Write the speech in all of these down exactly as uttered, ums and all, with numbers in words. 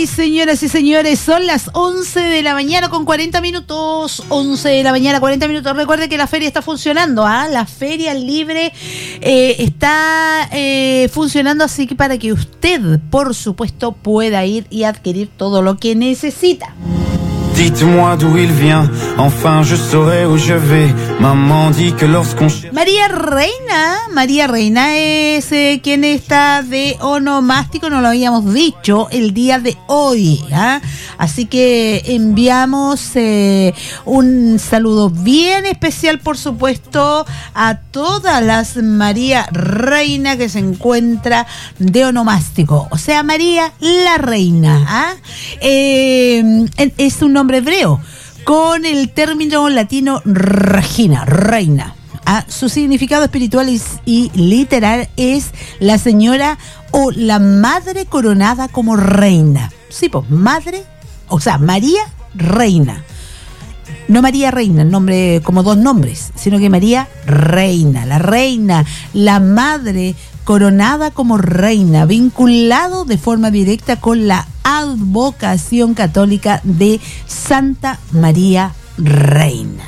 Ay, señoras y señores, son las once de la mañana con cuarenta minutos. once de la mañana, cuarenta minutos. Recuerde que la feria está funcionando, ¿ah? La feria libre eh, está eh, funcionando, así que para que usted, por supuesto, pueda ir y adquirir todo lo que necesita. Dites-moi d'où il vient, enfin je saurai où je vais. Maman dit que lorsqu'on... María Reina, María Reina es eh, quien está de onomástico, nos lo habíamos dicho el día de hoy, ¿ah? Así que enviamos eh, un saludo bien especial, por supuesto, a todas las María Reina que se encuentra de onomástico, o sea, María la Reina, ¿ah? Eh, es un nombre hebreo con el término latino Regina, reina. Ah, su significado espiritual y, y literal es la señora o la madre coronada como reina. Sí, pues madre, o sea, María Reina. No María Reina, nombre como dos nombres, sino que María Reina, la reina, la madre coronada como reina, vinculado de forma directa con la advocación católica de Santa María Reina.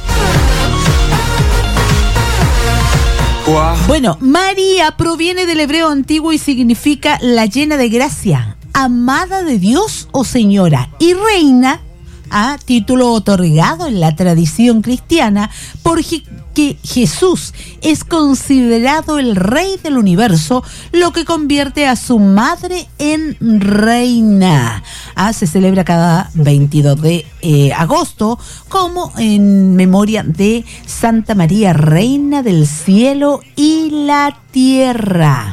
Bueno, María proviene del hebreo antiguo y significa la llena de gracia, amada de Dios o señora, y reina, a título otorgado en la tradición cristiana porque Jesús es considerado el rey del universo, lo que convierte a su madre en reina. Ah, se celebra cada veintidós de eh, agosto como en memoria de Santa María, reina del cielo y la tierra.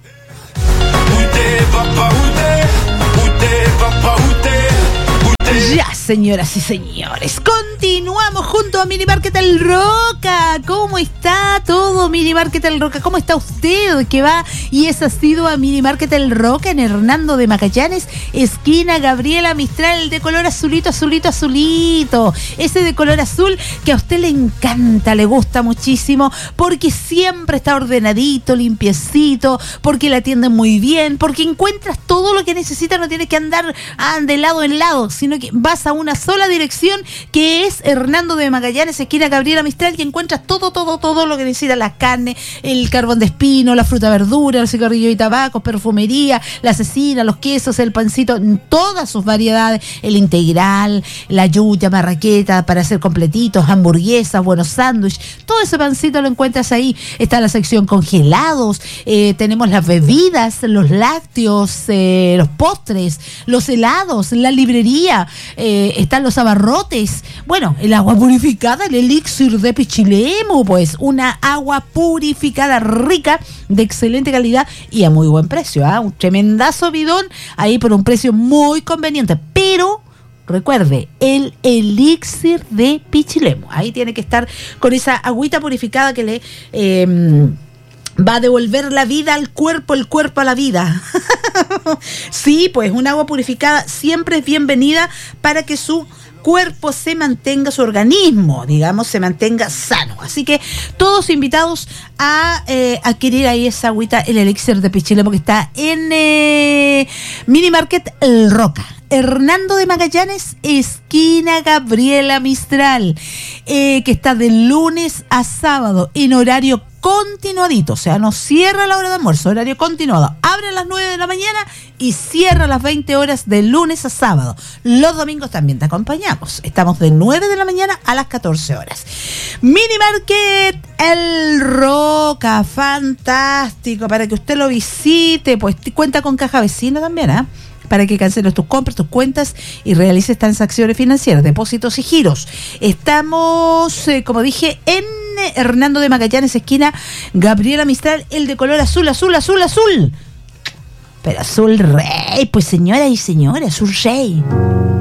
Ya, señoras y señores, continuamos junto a Mini Market El Roca. ¿Cómo está todo, Mini Market El Roca? ¿Cómo está usted que va y es asiduo a Mini Market El Roca en Hernando de Magallanes, esquina Gabriela Mistral, el de color azulito, azulito, azulito? Ese de color azul que a usted le encanta, le gusta muchísimo, porque siempre está ordenadito, limpiecito, porque la atienden muy bien, porque encuentras todo lo que necesitas, no tienes que andar ah, de lado en lado, sino que vas a una sola dirección, que es Hernando de Magallanes, esquina Gabriela Mistral, y encuentras todo, todo, todo lo que necesitas: la carne, el carbón de espino, la fruta, verdura, el cigarrillo y tabaco, perfumería, la cecina, los quesos, el pancito, en todas sus variedades, el integral, la yuya, marraqueta para hacer completitos, hamburguesas, buenos sándwiches, todo ese pancito lo encuentras ahí. Está la sección congelados, eh, tenemos las bebidas, los lácteos, eh, los postres, los helados, la librería, eh, están los abarrotes, bueno, el agua purificada, el elixir de Pichilemu, pues una agua purificada rica, de excelente calidad y a muy buen precio, ¿eh? Un tremendazo bidón ahí por un precio muy conveniente, pero recuerde, el elixir de Pichilemu, ahí tiene que estar con esa agüita purificada que le eh, va a devolver la vida al cuerpo, el cuerpo a la vida. Sí, pues un agua purificada siempre es bienvenida para que su cuerpo se mantenga, su organismo, digamos, se mantenga sano. Así que todos invitados a eh, adquirir ahí esa agüita, el elixir de Pichilemu, que está en eh, Mini Market El Roca, Hernando de Magallanes, esquina Gabriela Mistral, eh, que está de lunes a sábado en horario continuadito, o sea, no cierra la hora de almuerzo, horario continuado. Abre a las nueve de la mañana y cierra a las veinte horas de lunes a sábado. Los domingos también te acompañamos. Estamos de nueve de la mañana a las catorce horas. Mini Market El Roca, fantástico, para que usted lo visite, pues cuenta con caja vecina también, ¿eh? Para que canceles tus compras, tus cuentas y realices transacciones financieras, depósitos y giros. Estamos, eh, como dije, en Hernando de Magallanes, esquina Gabriela Mistral, el de color azul, azul, azul, azul. Pero azul rey, pues señoras y señores, azul rey.